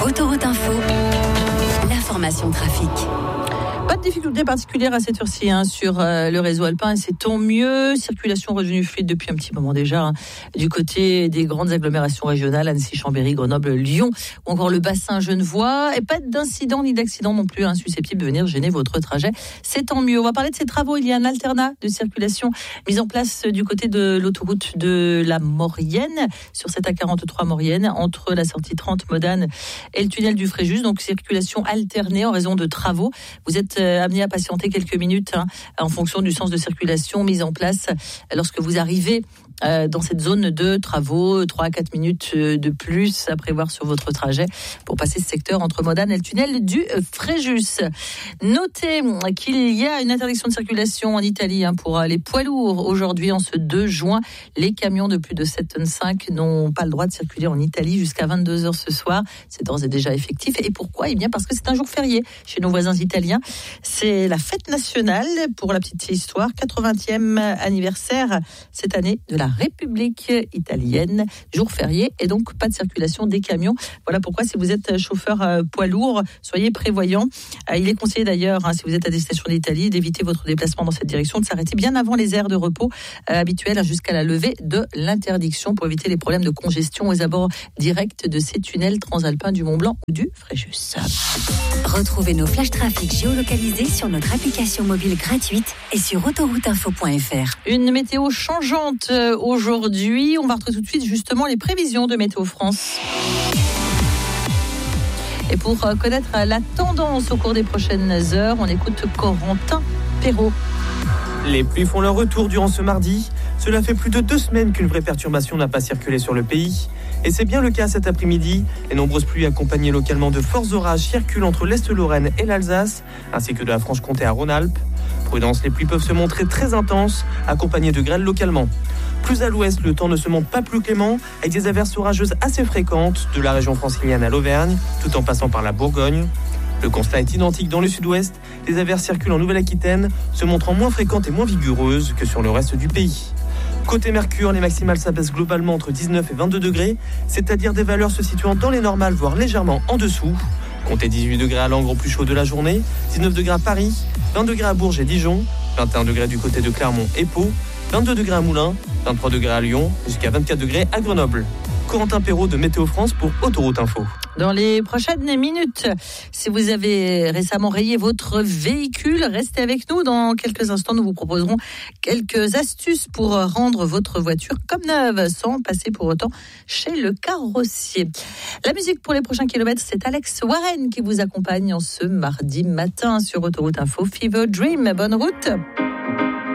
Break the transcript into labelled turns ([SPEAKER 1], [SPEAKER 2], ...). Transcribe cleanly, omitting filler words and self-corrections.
[SPEAKER 1] Autoroute Info, l'information trafic.
[SPEAKER 2] Pas de difficulté particulière à cette heure-ci sur le réseau alpin, et c'est tant mieux. Circulation redevenue fluide depuis un petit moment déjà du côté des grandes agglomérations régionales, Annecy, Chambéry, Grenoble, Lyon ou encore le bassin genevois. Et pas d'incident ni d'accident non plus susceptible de venir gêner votre trajet. C'est tant mieux. On va parler de ces travaux. Il y a un alternat de circulation mis en place du côté de l'autoroute de la Maurienne, sur cette A43 Maurienne, entre la sortie 30 Modane et le tunnel du Fréjus. Donc circulation alternée en raison de travaux. Vous êtes amené à patienter quelques minutes en fonction du sens de circulation mis en place lorsque vous arrivez dans cette zone de travaux. 3 à 4 minutes de plus à prévoir sur votre trajet pour passer ce secteur entre Modane et le tunnel du Fréjus. Notez qu'il y a une interdiction de circulation en Italie pour les poids lourds. Aujourd'hui, en ce 2 juin, les camions de plus de 7,5 tonnes n'ont pas le droit de circuler en Italie jusqu'à 22h ce soir. C'est d'ores et déjà effectif. Et pourquoi ? Bien parce que c'est un jour férié chez nos voisins italiens. C'est la fête nationale, pour la petite histoire, 80e anniversaire cette année de la République italienne, jour férié et donc pas de circulation des camions. Voilà pourquoi, si vous êtes chauffeur poids lourd, soyez prévoyant. Il est conseillé d'ailleurs, si vous êtes à destination d'Italie, d'éviter votre déplacement dans cette direction, de s'arrêter bien avant les aires de repos habituelles jusqu'à la levée de l'interdiction pour éviter les problèmes de congestion aux abords directs de ces tunnels transalpins du Mont-Blanc ou du Fréjus.
[SPEAKER 1] Retrouvez nos flashs trafic géolocalisés sur notre application mobile gratuite et sur autorouteinfo.fr.
[SPEAKER 2] Une météo changeante aujourd'hui. On va retrouver tout de suite justement les prévisions de Météo France. Et pour connaître la tendance au cours des prochaines heures, on écoute Corentin Perrault.
[SPEAKER 3] Les pluies font leur retour durant ce mardi. Cela fait plus de 2 semaines qu'une vraie perturbation n'a pas circulé sur le pays. Et c'est bien le cas cet après-midi. Les nombreuses pluies accompagnées localement de forts orages circulent entre l'Est-Lorraine et l'Alsace, ainsi que de la Franche-Comté à Rhône-Alpes. Prudence, les pluies peuvent se montrer très intenses, accompagnées de grêles localement. Plus à l'ouest, le temps ne se montre pas plus clément, avec des averses orageuses assez fréquentes, de la région francilienne à l'Auvergne, tout en passant par la Bourgogne. Le constat est identique dans le sud-ouest. Les averses circulent en Nouvelle-Aquitaine, se montrant moins fréquentes et moins vigoureuses que sur le reste du pays. Côté Mercure, les maximales s'abaissent globalement entre 19 et 22 degrés, c'est-à-dire des valeurs se situant dans les normales, voire légèrement en dessous. Comptez 18 degrés à Langres au plus chaud de la journée, 19 degrés à Paris, 20 degrés à Bourges et Dijon, 21 degrés du côté de Clermont et Pau, 22 degrés à Moulins, 23 degrés à Lyon, jusqu'à 24 degrés à Grenoble. Corentin Perrault de Météo France pour Autoroute Info.
[SPEAKER 2] Dans les prochaines minutes, si vous avez récemment rayé votre véhicule, restez avec nous. Dans quelques instants, nous vous proposerons quelques astuces pour rendre votre voiture comme neuve, sans passer pour autant chez le carrossier. La musique pour les prochains kilomètres, c'est Alex Warren qui vous accompagne en ce mardi matin sur Autoroute Info. Fever Dream, bonne route.